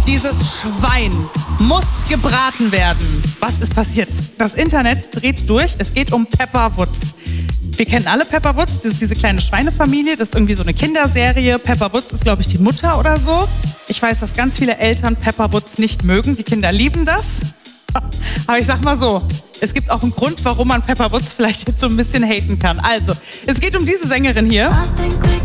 Dieses Schwein muss gebraten werden. Was ist passiert? Das Internet dreht durch. Es geht um Pepper Woods. Wir kennen alle Pepper Woods, das ist diese kleine Schweinefamilie, das ist irgendwie so eine Kinderserie. Pepper Woods ist, glaube ich, die Mutter oder so. Ich weiß, dass ganz viele Eltern Pepper Woods nicht mögen. Die Kinder lieben das. Aber ich sag mal so, es gibt auch einen Grund, warum man Pepper Woods vielleicht jetzt so ein bisschen haten kann. Also, es geht um diese Sängerin hier.